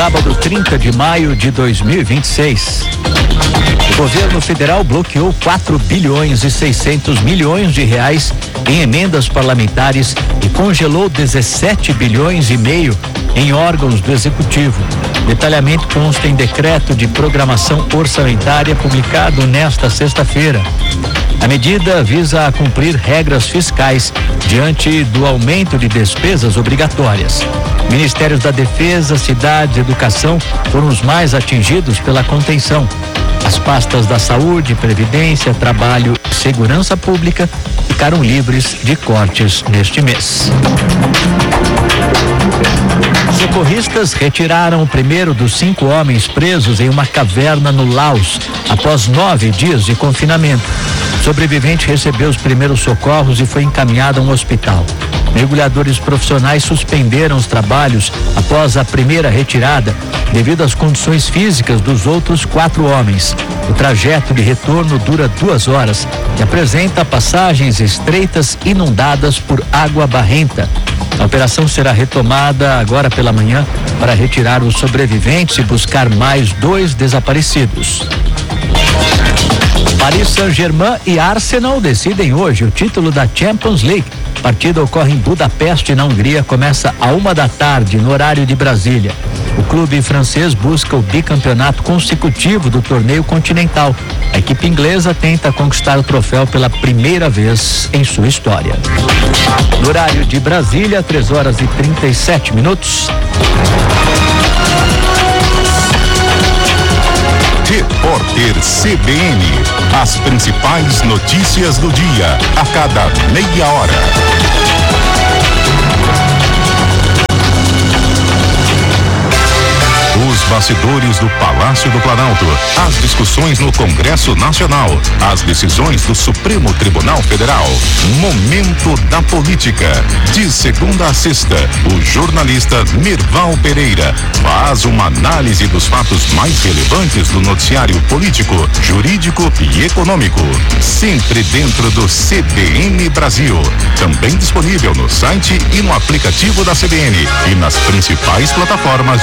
sábado 30 de maio de 2026. O governo federal bloqueou 4 bilhões e 600 milhões de reais em emendas parlamentares e congelou 17 bilhões e meio em órgãos do executivo. Detalhamento consta em decreto de programação orçamentária publicado nesta sexta-feira. A medida visa cumprir regras fiscais diante do aumento de despesas obrigatórias. Ministérios da Defesa, Cidades e Educação foram os mais atingidos pela contenção. As pastas da Saúde, Previdência, Trabalho e Segurança Pública ficaram livres de cortes neste mês. Socorristas retiraram o primeiro dos 5 homens presos em uma caverna no Laos, após 9 dias de confinamento. O sobrevivente recebeu os primeiros socorros e foi encaminhado a um hospital. Mergulhadores profissionais suspenderam os trabalhos após a primeira retirada, devido às condições físicas dos outros 4 homens. O trajeto de retorno dura 2 horas e apresenta passagens estreitas inundadas por água barrenta. A operação será retomada agora pela manhã para retirar os sobreviventes e buscar mais 2 desaparecidos. Paris Saint-Germain e Arsenal decidem hoje o título da Champions League. A partida ocorre em Budapeste, na Hungria, começa à 13h, no horário de Brasília. O clube francês busca o bicampeonato consecutivo do torneio continental. A equipe inglesa tenta conquistar o troféu pela primeira vez em sua história. No horário de Brasília, 3h37. Repórter CBN. As principais notícias do dia, a cada meia hora. Os bastidores do Palácio do Planalto, as discussões no Congresso Nacional, as decisões do Supremo Tribunal Federal. Momento da Política. De segunda a sexta, o jornalista Mirval Pereira faz uma análise dos fatos mais relevantes do noticiário político, jurídico e econômico. Sempre dentro do CBN Brasil. Também disponível no site e no aplicativo da CBN e nas principais plataformas